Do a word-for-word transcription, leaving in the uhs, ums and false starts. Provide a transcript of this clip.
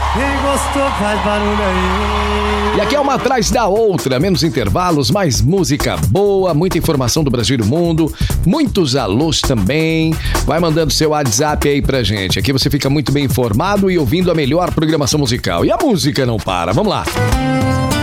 Quem gostou faz barulho aí. E aqui é uma atrás da outra, menos intervalos, mais música boa, muita informação do Brasil e do mundo, muitos alôs também. Vai mandando seu WhatsApp aí pra gente. Aqui você fica muito bem informado e ouvindo a melhor programação musical. E a música não para. Vamos lá.